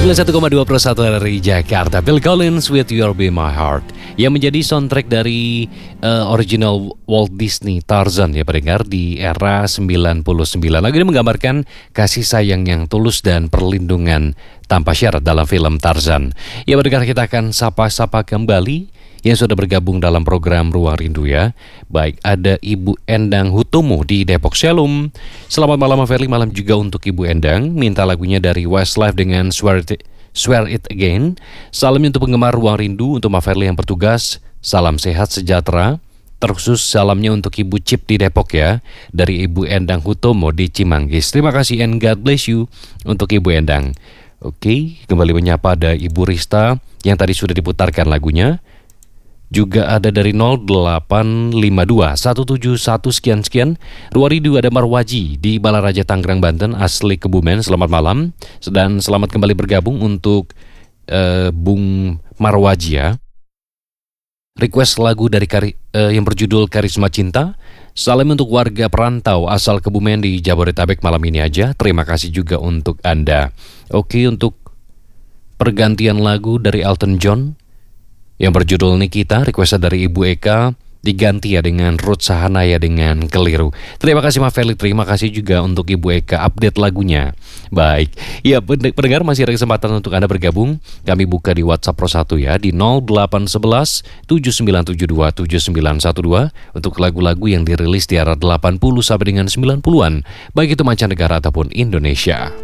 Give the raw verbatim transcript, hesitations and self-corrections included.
sembilan puluh satu koma dua Pro satu dari Jakarta, Phil Collins with You'll Be My Heart, yang menjadi soundtrack dari uh, original Walt Disney Tarzan ya pendengar di era sembilan puluh sembilan. Lagu ini menggambarkan kasih sayang yang tulus dan perlindungan tanpa syarat dalam film Tarzan. Ya pendengar, kita akan sapa-sapa kembali yang sudah bergabung dalam program Ruang Rindu ya. Baik, ada Ibu Endang Hutomo di Depok Selum. Selamat malam Ferli, malam juga untuk Ibu Endang. Minta lagunya dari Westlife dengan Swear It, Swear It Again. Salam untuk penggemar Ruang Rindu, untuk Mbak Ferli yang bertugas. Salam sehat sejahtera. Terkhusus salamnya untuk Ibu Cip di Depok ya, dari Ibu Endang Hutomo di Cimanggis. Terima kasih and God bless you untuk Ibu Endang. Oke, kembali menyapa ada Ibu Rista yang tadi sudah diputarkan lagunya. Juga ada dari nol delapan lima dua satu tujuh satu sekian-sekian. Ruang Rindu ada Marwaji di Balaraja Tangerang Banten, asli Kebumen. Selamat malam dan selamat kembali bergabung untuk uh, Bung Marwaji ya. Request lagu dari kari, uh, yang berjudul Karisma Cinta. Salam untuk warga perantau asal Kebumen di Jabodetabek malam ini aja. Terima kasih juga untuk Anda. Oke, untuk pergantian lagu dari Elton John yang berjudul Nikita, request dari Ibu Eka, diganti ya dengan Ruth Sahanaya dengan Keliru. Terima kasih Mas Felix, terima kasih juga untuk Ibu Eka update lagunya. Baik, ya pendengar masih ada kesempatan untuk Anda bergabung. Kami buka di WhatsApp Pro satu ya, di nol delapan satu satu tujuh sembilan tujuh dua tujuh sembilan satu dua untuk lagu-lagu yang dirilis di era delapan puluh sampai dengan sembilan puluhan, baik itu mancanegara ataupun Indonesia.